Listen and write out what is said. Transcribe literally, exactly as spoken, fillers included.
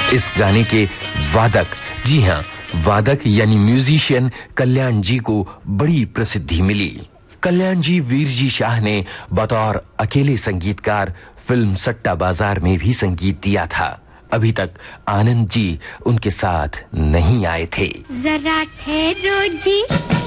इस गाने के वादक, जी हाँ, वादक यानी म्यूजिशियन कल्याण जी को बड़ी प्रसिद्धि मिली। कल्याण जी वीर जी शाह ने बतौर अकेले संगीतकार फिल्म सट्टा बाजार में भी संगीत दिया था। अभी तक आनंद जी उनके साथ नहीं आए थे। जरा ठहरो जी।